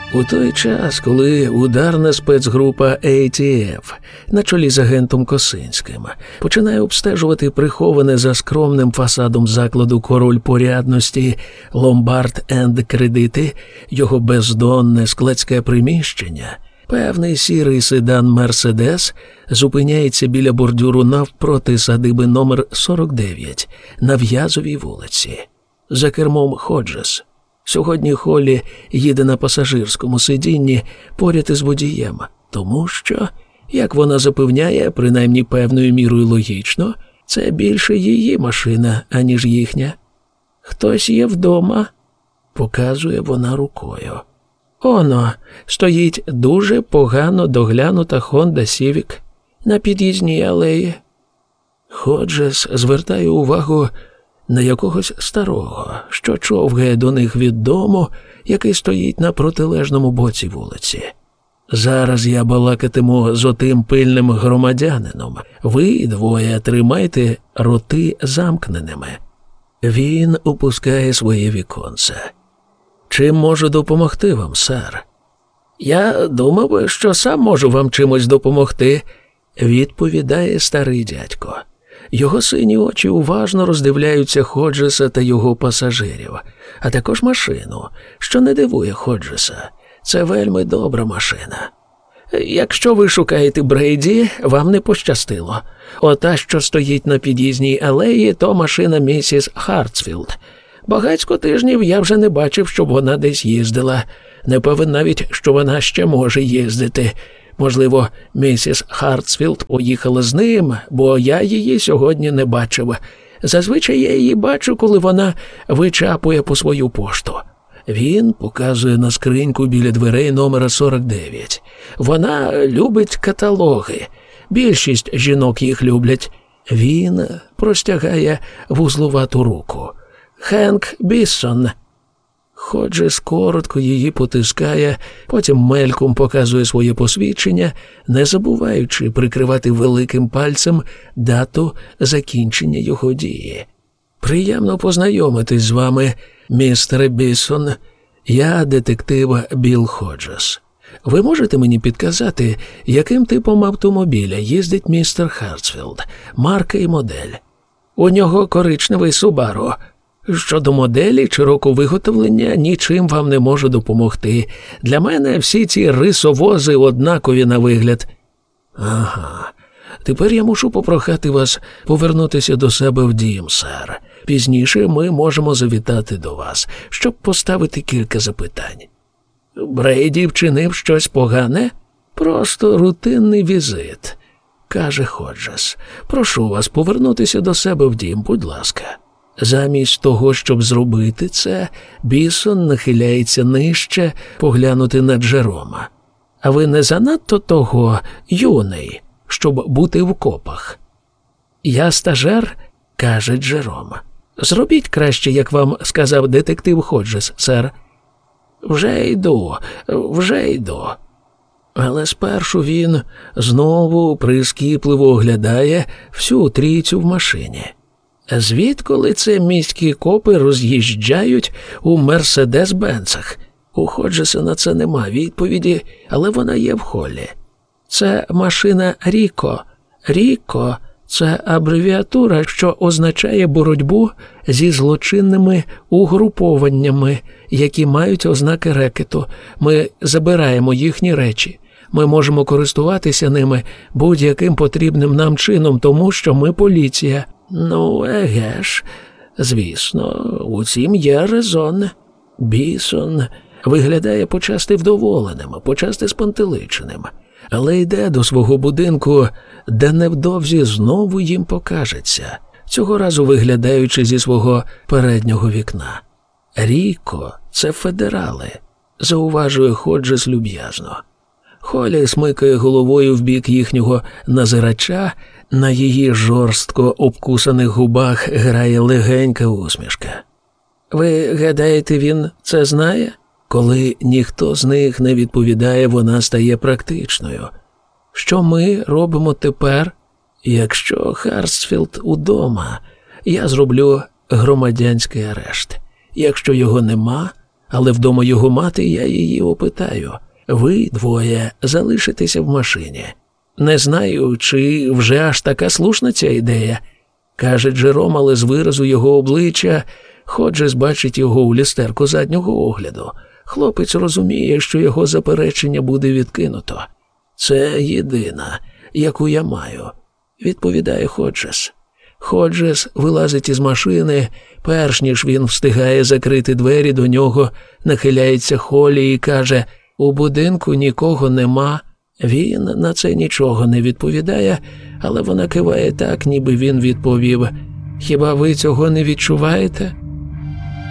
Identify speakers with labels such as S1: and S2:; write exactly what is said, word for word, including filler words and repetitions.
S1: У той час, коли ударна спецгрупа ей ті еф на чолі з агентом Косинським починає обстежувати приховане за скромним фасадом закладу «Король порядності» Ломбард енд Кредити, його бездонне складське приміщення, певний сірий седан «Мерседес» зупиняється біля бордюру навпроти садиби номер сорок дев'ять на В'язовій вулиці. За кермом Ходжес. Сьогодні Холлі їде на пасажирському сидінні поряд із водієм, тому що, як вона запевняє, принаймні певною мірою логічно, це більше її машина, аніж їхня. «Хтось є вдома», – показує вона рукою. Оно, стоїть дуже погано доглянута Honda Civic на під'їзній алеї. Ходжес звертає увагу на якогось старого, що човгає до них від дому, який стоїть на протилежному боці вулиці. «Зараз я балакатиму з отим пильним громадянином. Ви двоє тримайте роти замкненими». Він опускає своє віконце. «Чим можу допомогти вам, сер?» «Я думав, що сам можу вам чимось допомогти», – відповідає старий дядько. Його сині очі уважно роздивляються Ходжеса та його пасажирів, а також машину, що не дивує Ходжеса. Це вельми добра машина. «Якщо ви шукаєте Брейді, вам не пощастило. Ота, що стоїть на під'їзній алеї, то машина місіс Хартсфілд. Багацько тижнів я вже не бачив, щоб вона десь їздила. Не певен навіть, що вона ще може їздити. Можливо, місіс Хартсфілд поїхала з ним, бо я її сьогодні не бачив. Зазвичай я її бачу, коли вона вичапує по свою пошту». Він показує на скриньку біля дверей номера сорок дев'ять. «Вона любить каталоги. Більшість жінок їх люблять». Він простягає вузлувату руку. «Хенк Біссон». Ходжес коротко її потискає, потім мельком показує своє посвідчення, не забуваючи прикривати великим пальцем дату закінчення його дії. «Приємно познайомитись з вами, містере Біссон. Я детектив Білл Ходжес. Ви можете мені підказати, яким типом автомобіля їздить містер Хартсфілд, марка і модель?» «У нього коричневий Субару. Щодо моделі чи року виготовлення, нічим вам не можу допомогти. Для мене всі ці рисовози однакові на вигляд». «Ага. Тепер я мушу попрохати вас повернутися до себе в дім, сер. Пізніше ми можемо завітати до вас, щоб поставити кілька запитань». «Брейді вчинив щось погане?» «Просто рутинний візит», – каже Ходжес. «Прошу вас повернутися до себе в дім, будь ласка». Замість того, щоб зробити це, Біссон нахиляється нижче поглянути на Джерома. «А ви не занадто того юний, щоб бути в копах?» «Я стажер», – каже Джером. «Зробіть краще, як вам сказав детектив Ходжес, сер». «Вже йду, вже йду». Але спершу він знову прискіпливо оглядає всю трійцю в машині. Звідколи це міські копи роз'їжджають у Мерседес-Бенцах? У Ходжеса на це нема відповіді, але вона є в Холлі. Це машина Ріко. Ріко – це абревіатура, що означає боротьбу зі злочинними угрупованнями, які мають ознаки рекету. Ми забираємо їхні речі. Ми можемо користуватися ними будь-яким потрібним нам чином, тому що ми поліція. «Ну, еге ж, звісно, у цім є резон». Біссон виглядає почасти вдоволеним, почасти спантеличеним, але йде до свого будинку, де невдовзі знову їм покажеться, цього разу виглядаючи зі свого переднього вікна. «Ріко – це федерали», – зауважує Ходжес люб'язно. Холлі смикає головою в бік їхнього назирача, на її жорстко обкусаних губах грає легенька усмішка. «Ви гадаєте, він це знає?» Коли ніхто з них не відповідає, вона стає практичною. «Що ми робимо тепер? Якщо Хартсфілд удома, я зроблю громадянський арешт. Якщо його нема, Але вдома його мати, я її опитаю. Ви двоє залишитеся в машині. Не знаю, чи вже аж така слушна ця ідея. Каже Джером, але з виразу його обличчя Ходжес бачить його у люстерку заднього огляду. Хлопець розуміє, що його заперечення буде відкинуто. «Це єдина, яку я маю», – відповідає Ходжес. Ходжес вилазить із машини, перш ніж він встигає закрити двері, до нього нахиляється Холлі і каже: «У будинку нікого нема». Він на це нічого не відповідає, але вона киває так, ніби він відповів: «Хіба ви цього не відчуваєте?»